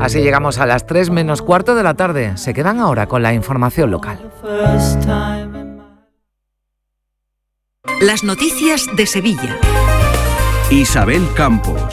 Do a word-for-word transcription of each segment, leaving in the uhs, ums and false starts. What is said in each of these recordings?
Así llegamos a las tres menos cuarto de la tarde. Se quedan ahora con la información local. Las noticias de Sevilla. Isabel Campos.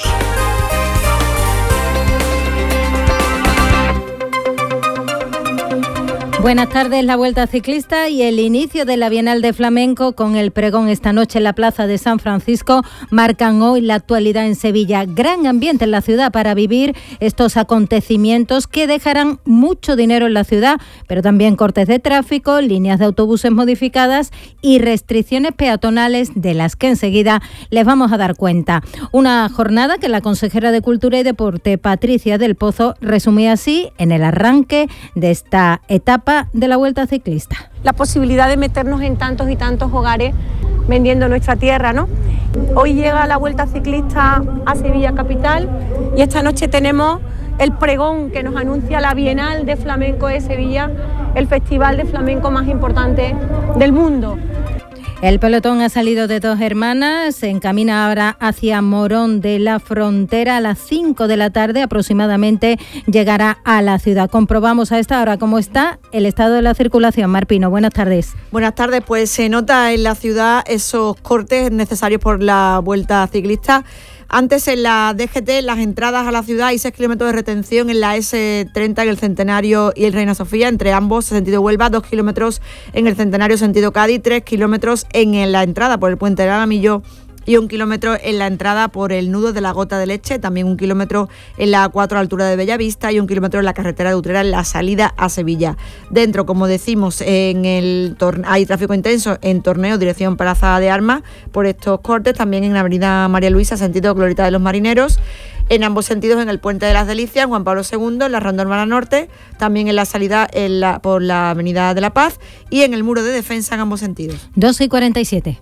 Buenas tardes. La Vuelta Ciclista y el inicio de la Bienal de Flamenco con el pregón esta noche en la Plaza de San Francisco marcan hoy la actualidad en Sevilla. Gran ambiente en la ciudad para vivir estos acontecimientos que dejarán mucho dinero en la ciudad, pero también cortes de tráfico, líneas de autobuses modificadas y restricciones peatonales de las que enseguida les vamos a dar cuenta. Una jornada que la consejera de Cultura y Deporte, Patricia del Pozo, resumía así en el arranque de esta etapa de la Vuelta Ciclista. La posibilidad de meternos en tantos y tantos hogares vendiendo nuestra tierra, ¿no? Hoy llega la Vuelta Ciclista a Sevilla capital y esta noche tenemos el pregón que nos anuncia la Bienal de Flamenco de Sevilla, el festival de flamenco más importante del mundo. El pelotón ha salido de Dos Hermanas, se encamina ahora hacia Morón de la Frontera. A las cinco de la tarde aproximadamente llegará a la ciudad. Comprobamos a esta hora cómo está el estado de la circulación. Mar Pino, buenas tardes. Buenas tardes, pues se nota en la ciudad esos cortes necesarios por la Vuelta Ciclista. Antes en la D G T, las entradas a la ciudad hay seis kilómetros de retención en la ese treinta en el Centenario y el Reina Sofía, entre ambos sentido Huelva, dos kilómetros en el Centenario sentido Cádiz, tres kilómetros en la entrada por el Puente del Alamillo y un kilómetro en la entrada por el nudo de la Gota de Leche, también un kilómetro en la A cuatro a altura de Bellavista y un kilómetro en la carretera de Utrera en la salida a Sevilla. Dentro, como decimos, en el torne- hay tráfico intenso en Torneo, dirección Plaza de Armas, por estos cortes, también en la avenida María Luisa, sentido Glorieta de los Marineros, en ambos sentidos en el Puente de las Delicias, Juan Pablo segundo, en la Ronda Urbana Norte, también en la salida en la, por la avenida de la Paz y en el Muro de Defensa en ambos sentidos. doce y cuarenta y siete.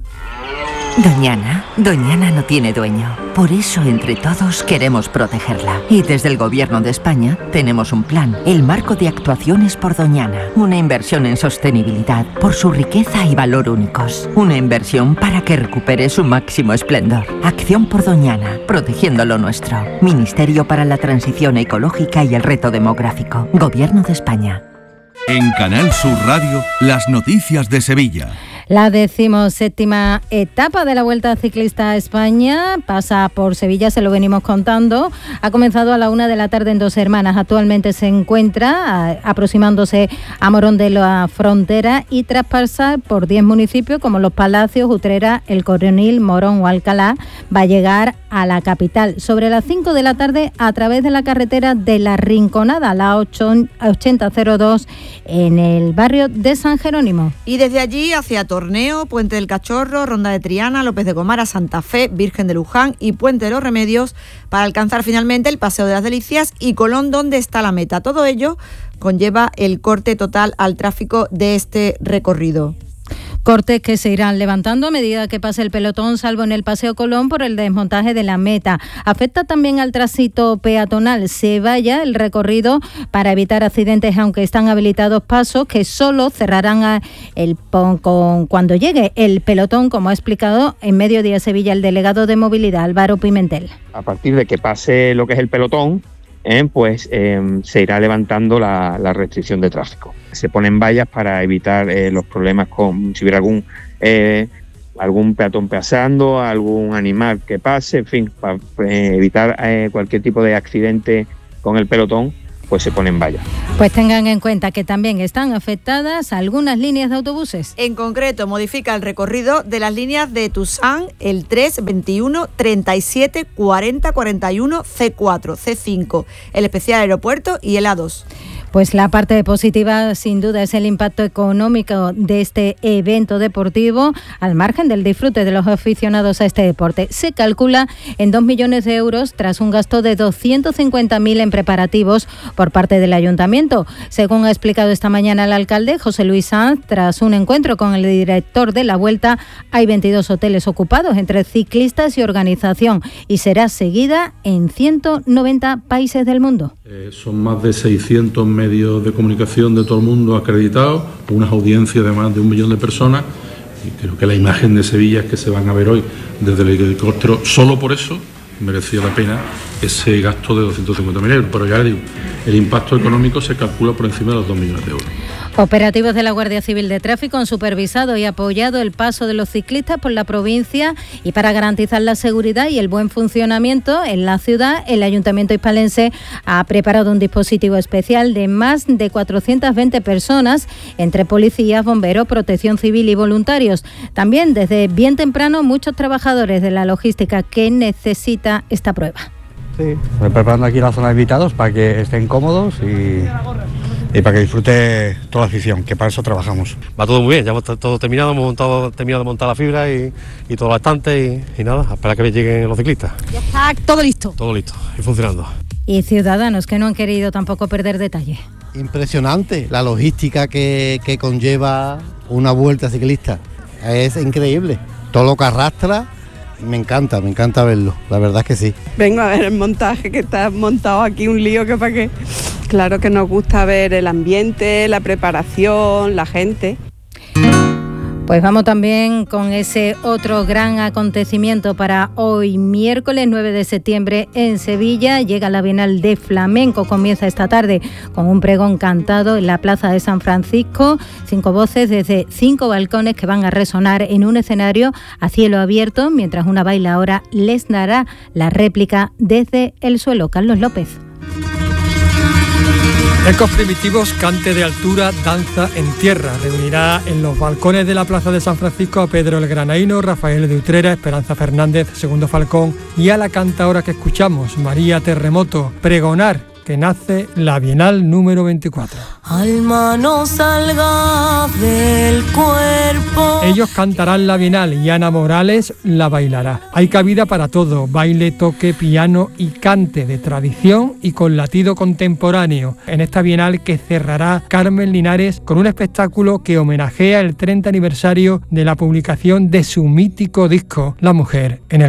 Doñana, Doñana no tiene dueño. Por eso, entre todos, queremos protegerla. Y desde el Gobierno de España tenemos un plan, el Marco de Actuaciones por Doñana. Una inversión en sostenibilidad por su riqueza y valor únicos. Una inversión para que recupere su máximo esplendor. Acción por Doñana, protegiendo lo nuestro. Ministerio para la Transición Ecológica y el Reto Demográfico. Gobierno de España. En Canal Sur Radio, las noticias de Sevilla. La decimoséptima etapa de la Vuelta Ciclista a España pasa por Sevilla, se lo venimos contando. Ha comenzado a la una de la tarde en Dos Hermanas. Actualmente se encuentra a, aproximándose a Morón de la Frontera y tras pasar por diez municipios como Los Palacios, Utrera, El Coronil, Morón o Alcalá, va a llegar a la capital. Sobre las cinco de la tarde, a través de la carretera de La Rinconada, la ochenta cero dos, en el barrio de San Jerónimo. Y desde allí hacia Torneo, Puente del Cachorro, Ronda de Triana, López de Gomara, Santa Fe, Virgen de Luján y Puente de los Remedios para alcanzar finalmente el Paseo de las Delicias y Colón, donde está la meta. Todo ello conlleva el corte total al tráfico de este recorrido. Cortes que se irán levantando a medida que pase el pelotón, salvo en el Paseo Colón por el desmontaje de la meta. Afecta también al tránsito peatonal. Se vaya el recorrido para evitar accidentes, aunque están habilitados pasos que solo cerrarán a el, con, cuando llegue el pelotón, como ha explicado en Mediodía Sevilla el delegado de Movilidad, Álvaro Pimentel. A partir de que pase lo que es el pelotón, eh, pues eh, se irá levantando la, la restricción de tráfico. Se ponen vallas para evitar eh, los problemas con si hubiera algún eh, algún peatón pasando, algún animal que pase, en fin, para eh, evitar eh, cualquier tipo de accidente con el pelotón, pues se ponen vallas. Pues tengan en cuenta que también están afectadas algunas líneas de autobuses. En concreto, modifica el recorrido de las líneas de Tusán, el tres, veintiuno, treinta y siete, cuarenta, cuarenta y uno, ce cuatro, ce cinco, el especial aeropuerto y el A dos. Pues la parte positiva, sin duda, es el impacto económico de este evento deportivo, al margen del disfrute de los aficionados a este deporte. Se calcula en dos millones de euros tras un gasto de doscientos cincuenta mil en preparativos por parte del Ayuntamiento. Según ha explicado esta mañana el alcalde, José Luis Sanz, tras un encuentro con el director de la Vuelta, hay veintidós hoteles ocupados entre ciclistas y organización y será seguida en ciento noventa países del mundo. Eh, son más de seiscientos medios de comunicación de todo el mundo acreditados, unas audiencias de más de un millón de personas, y creo que la imagen de Sevilla es que se van a ver hoy desde el helicóptero. Solo por eso merecía la pena ese gasto de doscientos cincuenta mil euros, pero ya le digo, el impacto económico se calcula por encima de los dos millones de euros. Operativos de la Guardia Civil de Tráfico han supervisado y apoyado el paso de los ciclistas por la provincia, y para garantizar la seguridad y el buen funcionamiento en la ciudad, el Ayuntamiento hispalense ha preparado un dispositivo especial de más de cuatrocientas veinte personas, entre policías, bomberos, protección civil y voluntarios. También desde bien temprano muchos trabajadores de la logística que necesita esta prueba. Sí, estoy preparando aquí la zona de invitados para que estén cómodos y... y para que disfrute toda la afición, que para eso trabajamos. Va todo muy bien, ya hemos todo terminado, hemos montado, terminado de montar la fibra y, y todos los estantes y, y nada, a esperar que lleguen los ciclistas. Ya está todo listo. Todo listo y funcionando. Y ciudadanos que no han querido tampoco perder detalle. Impresionante la logística que, que conlleva una vuelta ciclista, es increíble, todo lo que arrastra. Me encanta, me encanta verlo, la verdad es que sí. Vengo a ver el montaje que está montado aquí, un lío que para qué. Claro que nos gusta ver el ambiente, la preparación, la gente. Pues vamos también con ese otro gran acontecimiento para hoy, miércoles nueve de septiembre en Sevilla. Llega la Bienal de Flamenco, comienza esta tarde con un pregón cantado en la Plaza de San Francisco. Cinco voces desde cinco balcones que van a resonar en un escenario a cielo abierto, mientras una bailaora les dará la réplica desde el suelo. Carlos López. Ecos primitivos, cante de altura, danza en tierra. Reunirá en los balcones de la Plaza de San Francisco a Pedro el Granaíno, Rafael de Utrera, Esperanza Fernández, Segundo Falcón y a la cantaora que escuchamos, María Terremoto, pregonar que nace la Bienal número veinticuatro. Alma no salga del cuerpo. Ellos cantarán la Bienal y Ana Morales la bailará. Hay cabida para todo, baile, toque, piano y cante de tradición y con latido contemporáneo en esta Bienal que cerrará Carmen Linares con un espectáculo que homenajea el treinta aniversario de la publicación de su mítico disco La Mujer en el